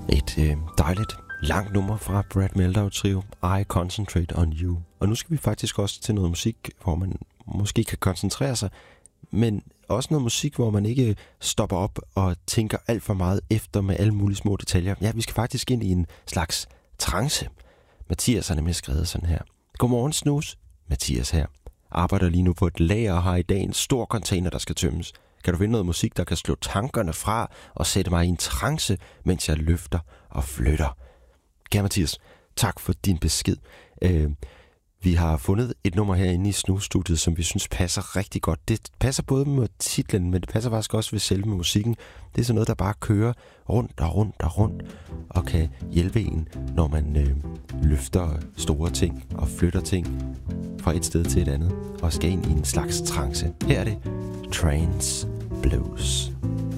Et dejligt langt nummer fra Brad Mehldau Trio, I Concentrate on You. Og nu skal vi faktisk også til noget musik, hvor man måske kan koncentrere sig, men også noget musik, hvor man ikke stopper op og tænker alt for meget efter med alle mulige små detaljer. Ja, vi skal faktisk ind i en slags trance. Mathias har nemlig skrevet sådan her. Godmorgen, Snus. Mathias her. Arbejder lige nu på et lager og har i dag en stor container, der skal tømmes. Kan du finde noget musik, der kan slå tankerne fra og sætte mig i en trance, mens jeg løfter og flytter? Kære Mathias, tak for din besked. Vi har fundet et nummer herinde i Snusstudiet, som vi synes passer rigtig godt. Det passer både med titlen, men det passer faktisk også ved selve musikken. Det er sådan noget, der bare kører rundt og rundt og rundt, og kan hjælpe en, når man løfter store ting og flytter ting fra et sted til et andet, og skal ind i en slags trance. Her er det Trance Blues.